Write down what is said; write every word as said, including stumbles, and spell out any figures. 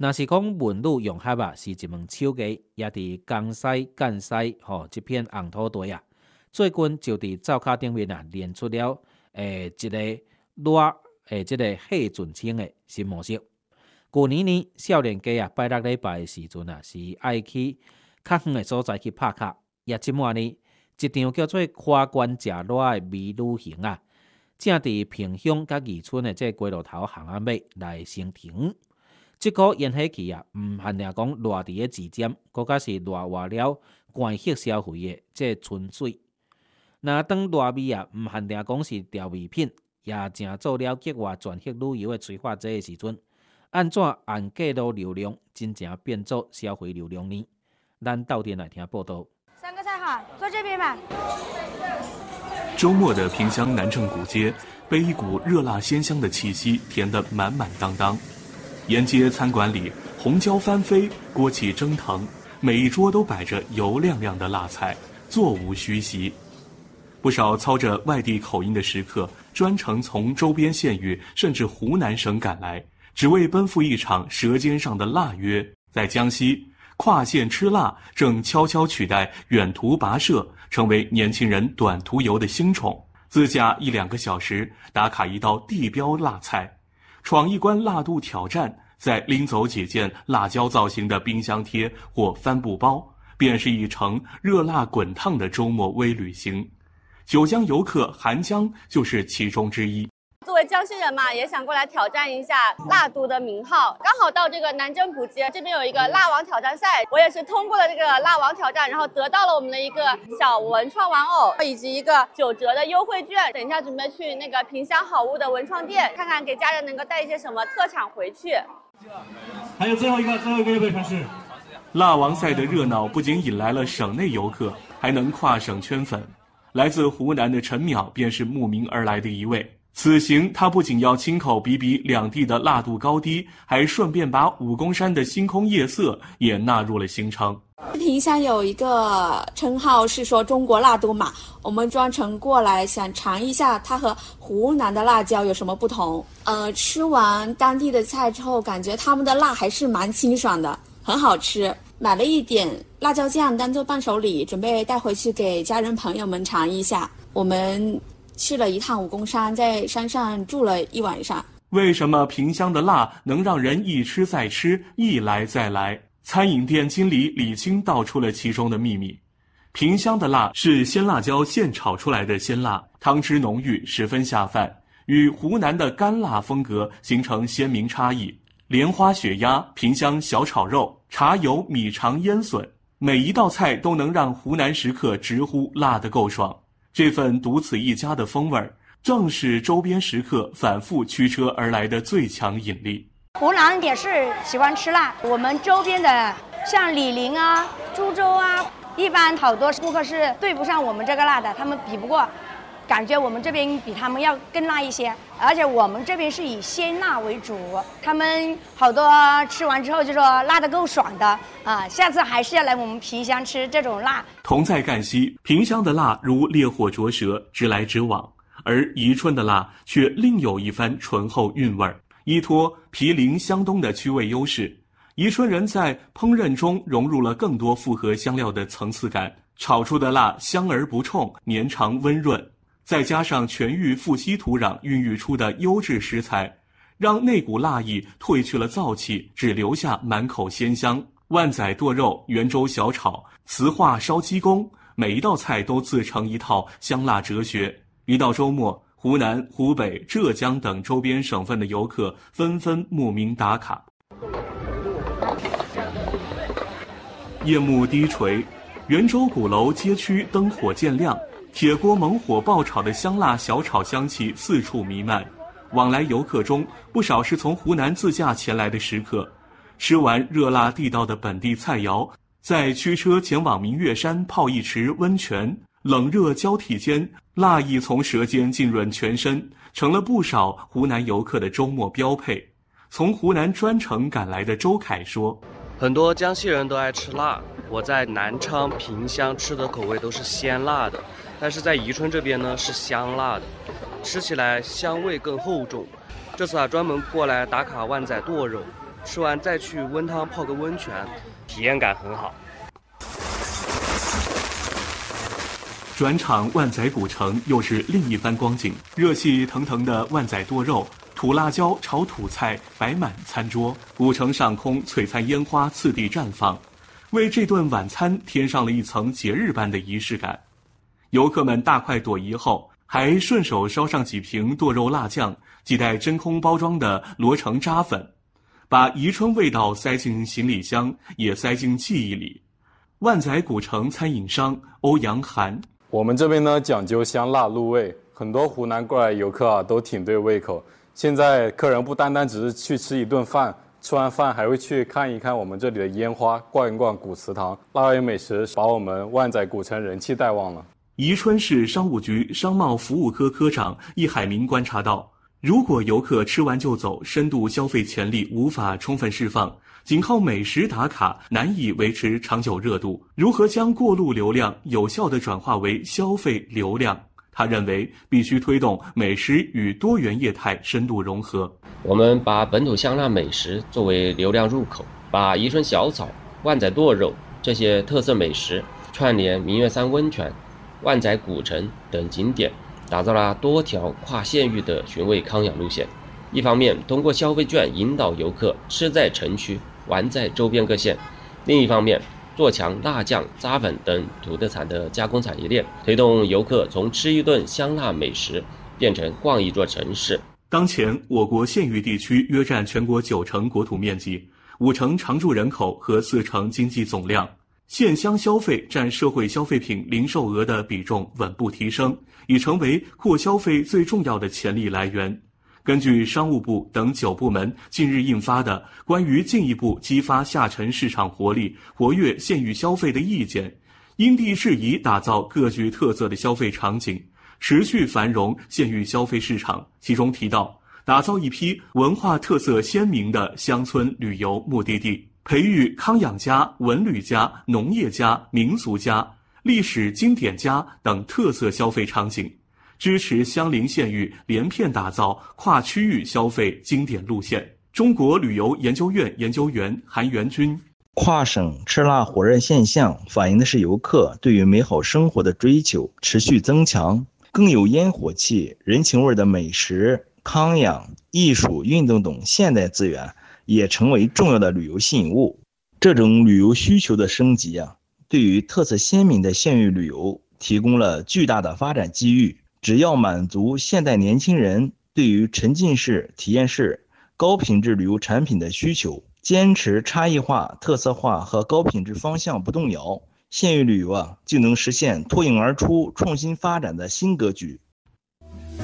若是讲文旅融合啊，是一门手艺，也伫江西、赣西吼这片红土地啊，最近就伫灶骹顶面啊，练出了诶一个热诶即个细船称的新模式。旧年呢，少年家啊，拜六礼拜的时阵啊，是爱去较远的所在去拍卡。也即满呢，一场叫做跨关食热的微旅行啊，正伫萍乡甲宜春的这街路头巷仔尾来成停。即个烟火气啊，毋限定讲热伫的指尖，更加是热活了关系消费的这春水。那当热味啊，毋限定讲是调味品，也正做了国外全国旅游的催化剂的时阵，按怎按计路流量，真正变做消费流量呢？咱到店来听报道。 三个菜哈，坐这边吧。 周末的萍乡南郑古街被一股热辣鲜香的气息填得满满当当。沿街餐馆里，红椒翻飞，锅气蒸腾，每一桌都摆着油亮亮的辣菜，座无虚席。不少操着外地口音的食客，专程从周边县域甚至湖南省赶来，只为奔赴一场舌尖上的腊约。在江西，跨县吃辣正悄悄取代远途跋涉，成为年轻人短途游的新宠。自驾一两个小时，打卡一道地标辣菜，闯一关辣度挑战，再拎走几件辣椒造型的冰箱贴或帆布包，便是一程热辣滚烫的周末微旅行。九江游客韩江就是其中之一。 作为江西人嘛，也想过来挑战一下辣都的名号。刚好到这个南郑古街这边有一个辣王挑战赛，我也是通过了这个辣王挑战，然后得到了我们的一个小文创玩偶以及一个九折的优惠券。等一下准备去那个萍乡好物的文创店，看看给家人能够带一些什么特产回去。 还有最后一个，最后一个预备城市。 辣王赛的热闹不仅引来了省内游客，还能跨省圈粉。来自湖南的陈淼便是慕名而来的一位。此行他不仅要亲口比比两地的辣度高低，还顺便把武功山的星空夜色也纳入了行程。 萍乡有一个称号是说中国辣都嘛，我们专程过来想尝一下它和湖南的辣椒有什么不同。呃，吃完当地的菜之后，感觉他们的辣还是蛮清爽的，很好吃。买了一点辣椒酱当做伴手礼，准备带回去给家人朋友们尝一下。我们去了一趟武功山，在山上住了一晚上。 为什么萍乡的辣能让人一吃再吃，一来再来？餐饮店经理李青道出了其中的秘密。萍乡的辣是鲜辣椒现炒出来的鲜辣，汤汁浓郁，十分下饭，与湖南的干辣风格形成鲜明差异。莲花血鸭、萍乡小炒肉、茶油米肠腌笋，每一道菜都能让湖南食客直呼辣得够爽。这份独此一家的风味儿，正是周边食客反复驱车而来的最强引力。 湖南也是喜欢吃辣，我们周边的像醴陵啊、株洲啊，一般好多顾客是对不上我们这个辣的，他们比不过，感觉我们这边比他们要更辣一些，而且我们这边是以鲜辣为主，他们好多吃完之后就说辣得够爽的啊，下次还是要来我们萍乡吃这种辣。 同在赣西，萍乡的辣如烈火灼舌，直来直往，而宜春的辣却另有一番醇厚韵味儿，依托毗邻湘东的区位优势，宜春人在烹饪中融入了更多复合香料的层次感，炒出的辣香而不冲，绵长温润。再加上全域富硒土壤孕育出的优质食材，让那股辣意褪去了燥气，只留下满口鲜香。万载剁肉、圆州小炒、磁化烧鸡公，每一道菜都自成一套香辣哲学。一到周末，湖南、湖北、浙江等周边省份的游客纷纷慕名打卡。夜幕低垂，圆州鼓楼街区灯火渐亮，铁锅猛火爆炒的香辣小炒香气四处弥漫，往来游客中不少是从湖南自驾前来的食客。吃完热辣地道的本地菜肴，再驱车前往明月山泡一池温泉，冷热交替间，辣意从舌尖浸润全身，成了不少湖南游客的周末标配。从湖南专程赶来的周凯说， 很多江西人都爱吃辣，我在南昌、萍乡吃的口味都是鲜辣的，但是在宜春这边呢是香辣的，吃起来香味更厚重。这次啊专门过来打卡万载剁肉， 吃完再去温汤泡个温泉，体验感很好。 转场万载古城又是另一番光景，热气腾腾的万载剁肉、土辣椒炒土菜摆满餐桌，古城上空璀璨烟花次第绽放，为这顿晚餐添上了一层节日般的仪式感。游客们大快朵颐后，还顺手烧上几瓶剁肉辣酱，几袋真空包装的罗城扎粉，把宜春味道塞进行李箱，也塞进记忆里。万载古城餐饮商欧阳涵， 我们这边呢讲究香辣入味，很多湖南过来游客啊都挺对胃口。现在客人不单单只是去吃一顿饭，吃完饭还会去看一看我们这里的烟花，逛一逛古祠堂，辣味美食把我们万载古城人气带旺了。 宜春市商务局商贸服务科科长易海明观察到，如果游客吃完就走，深度消费潜力无法充分释放，仅靠美食打卡难以维持长久热度。如何将过路流量有效地转化为消费流量？他认为必须推动美食与多元业态深度融合。 我们把本土香辣美食作为流量入口，把宜春小炒、万载剁肉这些特色美食串联明月山温泉、万载古城等景点，打造了多条跨县域的寻味康养路线。一方面通过消费券引导游客吃在城区，玩在周边各县；另一方面做强辣酱、扎粉等土特产的加工产业链，推动游客从吃一顿香辣美食变成逛一座城市。 当前，我国县域地区约占全国九成国土面积，五成常住人口和四成经济总量。县乡消费占社会消费品零售额的比重稳步提升，已成为扩消费最重要的潜力来源。根据商务部等九部门近日印发的关于进一步激发下沉市场活力、活跃县域消费的意见，因地制宜打造各具特色的消费场景，持续繁荣县域消费市场。其中提到，打造一批文化特色鲜明的乡村旅游目的地，培育康养家、文旅家、农业家、民俗家、历史经典家等特色消费场景，支持相邻县域连片打造跨区域消费经典路线。中国旅游研究院研究员韩元军， 跨省吃辣火热现象反映的是游客对于美好生活的追求持续增强，更有烟火气、人情味的美食、康养、艺术、运动等现代资源也成为重要的旅游吸引物。这种旅游需求的升级啊，对于特色鲜明的县域旅游提供了巨大的发展机遇。只要满足现代年轻人对于沉浸式、体验式、高品质旅游产品的需求，坚持差异化、特色化和高品质方向不动摇，县域旅游啊就能实现脱颖而出、创新发展的新格局。